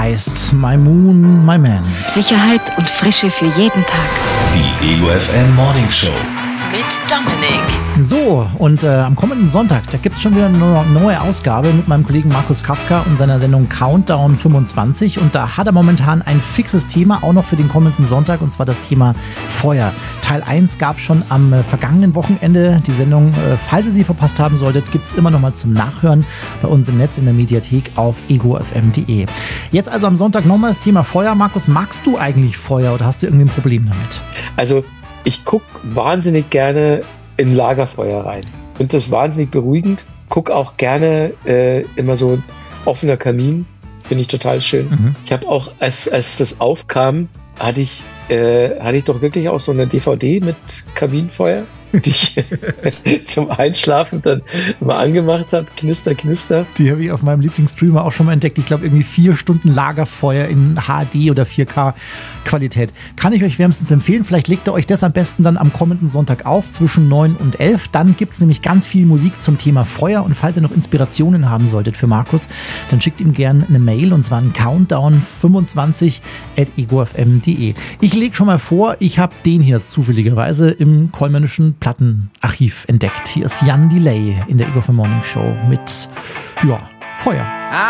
heißt My Moon, My Man. Sicherheit und Frische für jeden Tag. Die Ego FM Morning Show. Mit Dominik. So, und am kommenden Sonntag, da gibt es schon wieder eine neue Ausgabe mit meinem Kollegen Markus Kafka und seiner Sendung Countdown 25. Und da hat er momentan ein fixes Thema, auch noch für den kommenden Sonntag, und zwar das Thema Feuer. Teil 1 gab es schon am vergangenen Wochenende. Die Sendung, falls ihr sie verpasst haben solltet, gibt es immer noch mal zum Nachhören bei uns im Netz in der Mediathek auf egofm.de. Jetzt also am Sonntag nochmal das Thema Feuer. Markus, magst du eigentlich Feuer oder hast du irgendwie ein Problem damit? Also ich gucke wahnsinnig gerne in Lagerfeuer rein. Finde das wahnsinnig beruhigend. Gucke auch gerne immer so ein offener Kamin. Finde ich total schön. Mhm. Ich habe auch, als das aufkam, hatte ich doch wirklich auch so eine DVD mit Kaminfeuer, die ich zum Einschlafen dann mal angemacht habe. Knister, knister. Die habe ich auf meinem Lieblingsstreamer auch schon mal entdeckt. Ich glaube, irgendwie 4 Stunden Lagerfeuer in HD oder 4K Qualität. Kann ich euch wärmstens empfehlen. Vielleicht legt ihr euch das am besten dann am kommenden Sonntag auf, zwischen 9 und 11. Dann gibt es nämlich ganz viel Musik zum Thema Feuer. Und falls ihr noch Inspirationen haben solltet für Markus, dann schickt ihm gerne eine Mail, und zwar an countdown25@egofm.de. Ich lege schon mal vor, ich habe den hier zufälligerweise im Kollmänischen Plattenarchiv entdeckt. Hier ist Jan Delay in der Ego FM Morning Show mit Feuer.